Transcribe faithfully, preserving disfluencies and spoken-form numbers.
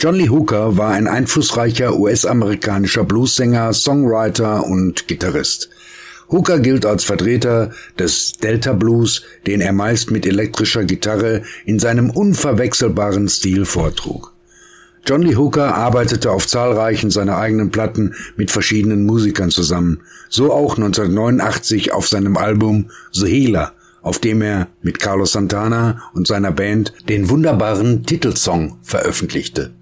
John Lee Hooker war ein einflussreicher U S-amerikanischer Bluessänger, Songwriter und Gitarrist. Hooker gilt als Vertreter des Delta Blues, den er meist mit elektrischer Gitarre in seinem unverwechselbaren Stil vortrug. John Lee Hooker arbeitete auf zahlreichen seiner eigenen Platten mit verschiedenen Musikern zusammen, so auch neunzehnhundertneunundachtzig auf seinem Album The Healer, auf dem er mit Carlos Santana und seiner Band den wunderbaren Titelsong veröffentlichte.